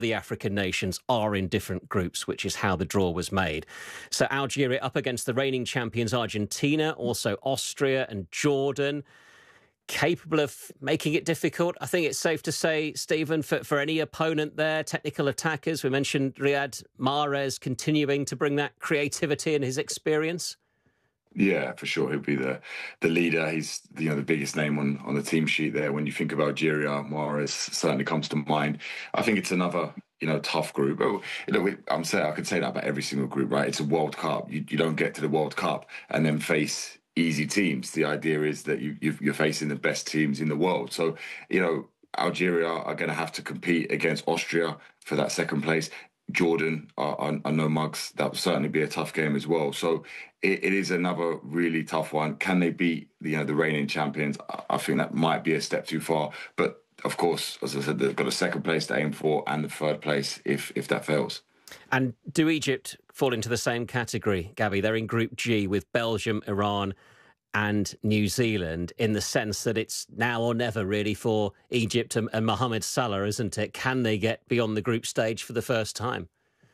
the African nations are in different groups, which is how the draw was made. So Algeria up against the reigning champions Argentina, also Austria and Jordan, capable of making it difficult. I think it's safe to say, Stephen, for any opponent there, technical attackers, we mentioned Riyad Mahrez continuing to bring that creativity and his experience. Yeah, for sure. He'll be the leader. He's the biggest name on the team sheet there. When you think of Algeria, Mahrez certainly comes to mind. I think it's another tough group. I could say that about every single group, right? It's a World Cup. You don't get to the World Cup and then face easy teams. The idea is that you're facing the best teams in the world. So Algeria are going to have to compete against Austria for that second place. Jordan are no mugs. That will certainly be a tough game as well. So it is another really tough one. Can they beat the reigning champions? I think that might be a step too far. But of course, as I said, they've got a second place to aim for and the third place if that fails. And do Egypt fall into the same category, Gabby? They're in Group G with Belgium, Iran and New Zealand, in the sense that it's now or never really for Egypt and Mohamed Salah, isn't it? Can they get beyond the group stage for the first time?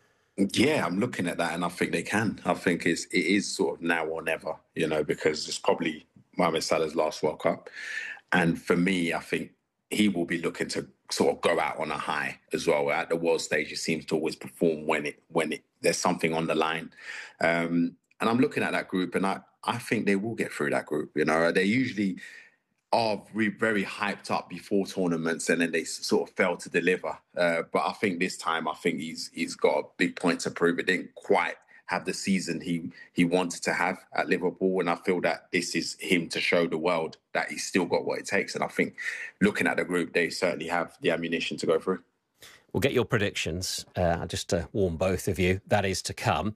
Yeah, I'm looking at that and I think they can. I think it is sort of now or never, because it's probably Mohamed Salah's last World Cup. And for me, I think he will be looking to sort of go out on a high as well. At the world stage, he seems to always perform when there's something on the line. And I'm looking at that group and I think they will get through that group. They usually are very hyped up before tournaments and then they sort of fail to deliver. But I think this time, he's got a big point to prove. It didn't quite have the season he wanted to have at Liverpool. And I feel that this is him to show the world that he's still got what it takes. And I think looking at the group, they certainly have the ammunition to go through. We'll get your predictions, just to warn both of you. That is to come.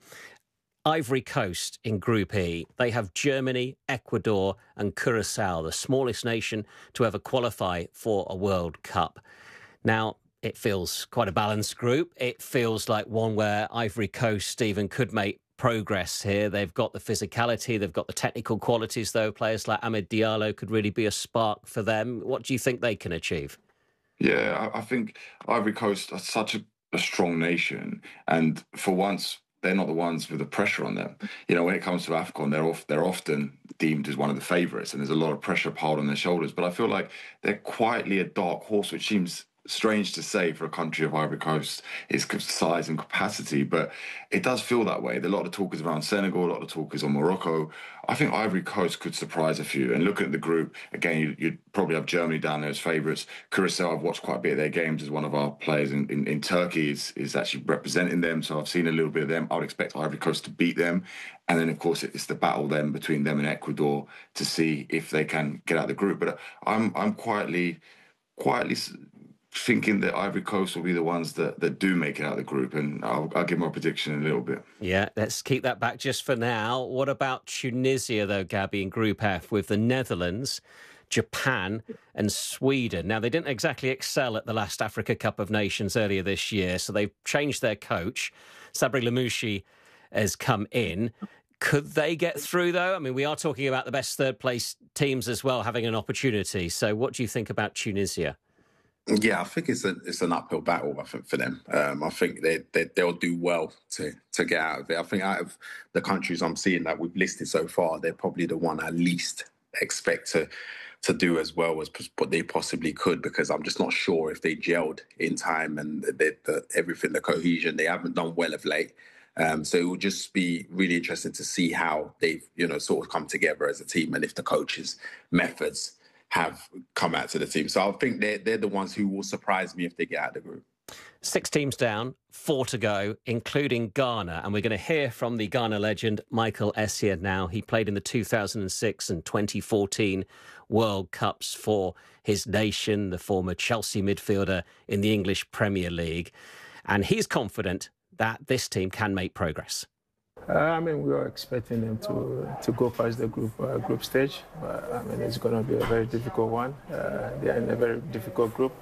Ivory Coast in Group E, they have Germany, Ecuador and Curacao, the smallest nation to ever qualify for a World Cup. Now, it feels quite a balanced group. It feels like one where Ivory Coast, Stephen, could make progress here. They've got the physicality, they've got the technical qualities, though. Players like Amad Diallo could really be a spark for them. What do you think they can achieve? Yeah, I think Ivory Coast are such a strong nation. And for once, they're not the ones with the pressure on them. When it comes to AFCON, they're often deemed as one of the favourites and there's a lot of pressure piled on their shoulders. But I feel like they're quietly a dark horse, which seems strange to say for a country of Ivory Coast, its size and capacity, but it does feel that way. There are a lot of talk is around Senegal, a lot of talk is on Morocco. I think Ivory Coast could surprise a few. And looking at the group, again, you'd probably have Germany down there as favourites. Curacao, I've watched quite a bit of their games as one of our players in Turkey is actually representing them, so I've seen a little bit of them. I would expect Ivory Coast to beat them. And then, of course, it's the battle then between them and Ecuador to see if they can get out of the group. But I'm quietly thinking that Ivory Coast will be the ones that do make it out of the group, and I'll give my prediction in a little bit. Yeah, let's keep that back just for now. What about Tunisia, though, Gabby, in Group F, with the Netherlands, Japan and Sweden? Now, they didn't exactly excel at the last Africa Cup of Nations earlier this year, so they've changed their coach. Sabri Lamouchi has come in. Could they get through, though? I mean, we are talking about the best third-place teams as well having an opportunity. So what do you think about Tunisia? Yeah, I think it's an uphill battle. I think for them, I think they'll do well to get out of it. I think out of the countries I'm seeing that we've listed so far, they're probably the one I least expect to do as well as what they possibly could, because I'm just not sure if they gelled in time and everything, the cohesion, they haven't done well of late. So it will just be really interesting to see how they've sort of come together as a team and if the coaches' methods have come out to the team. So I think they're the ones who will surprise me if they get out of the group. 6 teams down, 4 to go, including Ghana. And we're going to hear from the Ghana legend, Michael Essien now. He played in the 2006 and 2014 World Cups for his nation, the former Chelsea midfielder in the English Premier League. And he's confident that this team can make progress. We are expecting them to go past the group stage. It's going to be a very difficult one. They are in a very difficult group.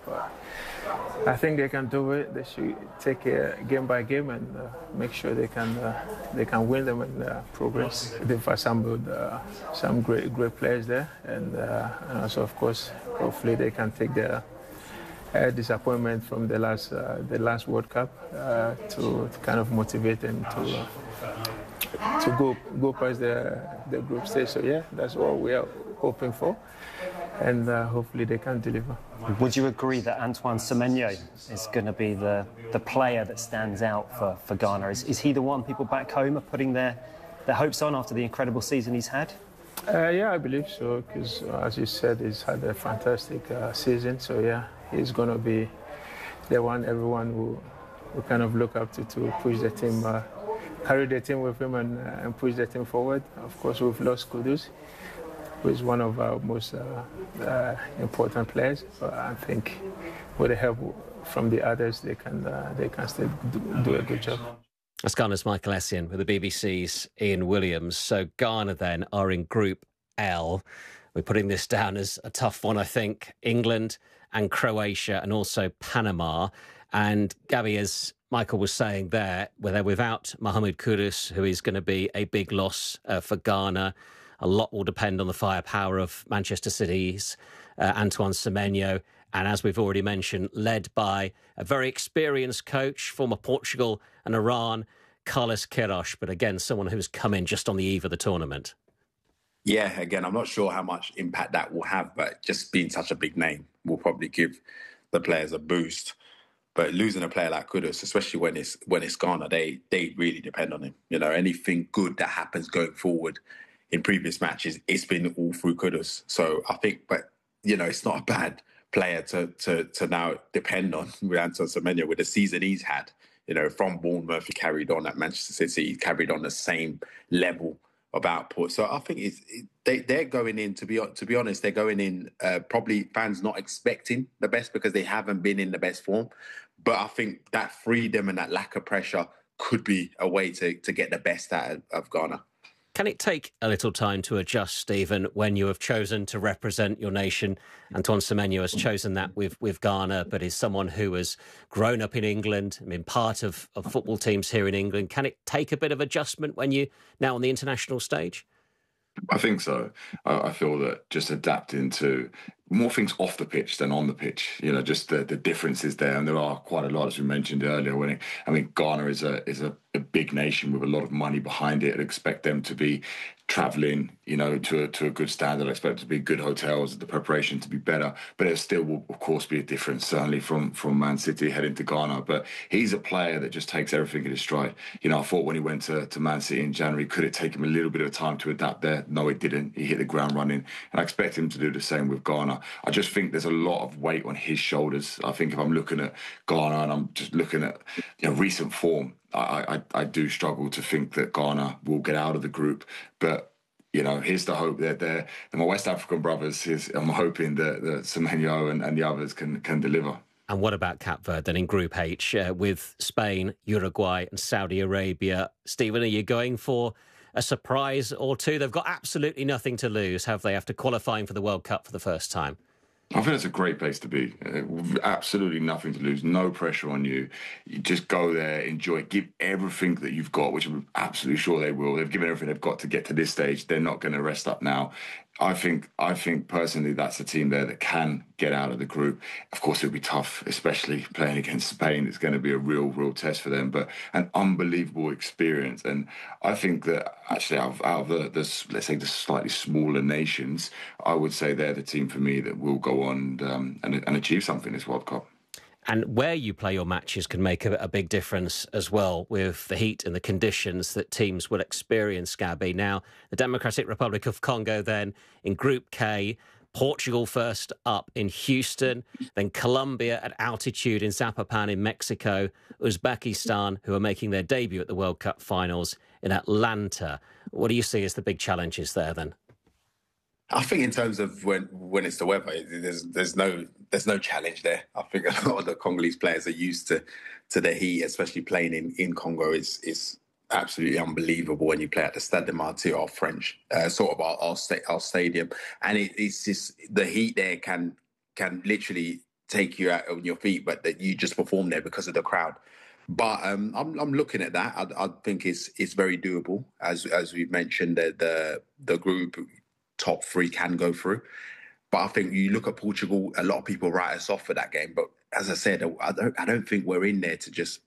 I think they can do it. They should take it game by game and make sure they can win them and progress. They've assembled some great players there, and also, of course, hopefully they can take their disappointment from the last World Cup to kind of motivate them to go past the group stage. So yeah, that's what we are hoping for, and hopefully they can deliver. Would you agree that Antoine Semenyo is going to be the player that stands out for Ghana? Is he the one people back home are putting their hopes on after the incredible season he's had? Yeah, I believe so, because as you said, he's had a fantastic season. So yeah, he's going to be the one everyone will kind of look up to push the team, carry the team with him and push the team forward. Of course, we've lost Kudus, who is one of our most important players. But I think with the help from the others, they can still do a good job. That's Ghana's Michael Essien with the BBC's Ian Williams. So Ghana then are in Group L. We're putting this down as a tough one, I think. England and Croatia and also Panama. And Gabby, as Michael was saying there, where they're without Mohamed Kudus, who is going to be a big loss for Ghana. A lot will depend on the firepower of Manchester City's Antoine Semenyo. And as we've already mentioned, led by a very experienced coach, former Portugal and Iran, Carlos Queiroz, but again, someone who's come in just on the eve of the tournament. Yeah, again, I'm not sure how much impact that will have, but just being such a big name will probably give the players a boost. But losing a player like Kudus, especially when it's Ghana, they really depend on him. You know, anything good that happens going forward in previous matches, it's been all through Kudus. So I think, but, you know, it's not a bad player to now depend on with Antoine Semenyo with the season he's had. You know, from Bournemouth, he carried on at Manchester City, he carried on the same level of output. So I think they're going in, to be honest, they're going in probably fans not expecting the best because they haven't been in the best form. But I think that freedom and that lack of pressure could be a way to get the best out of Ghana. Can it take a little time to adjust, Stephen, when you have chosen to represent your nation? Antoine Semenyo has chosen that with Ghana, but is someone who has grown up in England, been part of football teams here in England. Can it take a bit of adjustment when you're now on the international stage? I think so. I feel that just adapting to more things off the pitch than on the pitch, you know, just the differences there. And there are quite a lot, as we mentioned earlier. Ghana is a big nation with a lot of money behind it. I'd expect them to be travelling, you know, to a good standard. I expect it to be good hotels, the preparation to be better. But there still will, of course, be a difference, certainly from Man City heading to Ghana. But he's a player that just takes everything in his stride. You know, I thought when he went to Man City in January, could it take him a little bit of time to adapt there? No, it didn't. He hit the ground running. And I expect him to do the same with Ghana. I just think there's a lot of weight on his shoulders. I think if I'm looking at Ghana and I'm just looking at, you know, recent form, I do struggle to think that Ghana will get out of the group. But, you know, here's the hope that they're my West African brothers. I'm hoping that Semenyo and the others can deliver. And what about Cape Verde then in Group H with Spain, Uruguay and Saudi Arabia? Stephen, are you going for a surprise or two? They've got absolutely nothing to lose, have they, after qualifying for the World Cup for the first time? I think it's a great place to be. Absolutely nothing to lose, no pressure on you. You just go there, enjoy, give everything that you've got, which I'm absolutely sure they will. They've given everything they've got to get to this stage. They're not going to rest up now. I think personally that's a team there that can get out of the group. Of course, it'll be tough, especially playing against Spain. It's going to be a real test for them, but an unbelievable experience. And I think that actually out of the let's say the slightly smaller nations, I would say they're the team for me that will go on and achieve something this World Cup. And where you play your matches can make a big difference as well with the heat and the conditions that teams will experience, Gabby. Now, the Democratic Republic of Congo then in Group K, Portugal first up in Houston, then Colombia at altitude in Zapopan in Mexico, Uzbekistan, who are making their debut at the World Cup finals in Atlanta. What do you see as the big challenges there then? I think in terms of when it's the weather, there's no challenge there. I think a lot of the Congolese players are used to the heat, especially playing in Congo. It's absolutely unbelievable when you play at the Stade de Martyrs, our French, sort of our stadium, and it's just the heat there can literally take you out on your feet, but that you just perform there because of the crowd. But I'm looking at that. I think it's very doable, as we've mentioned. The group top three can go through. But I think you look at Portugal, a lot of people write us off for that game. But as I said, I don't think we're in there to just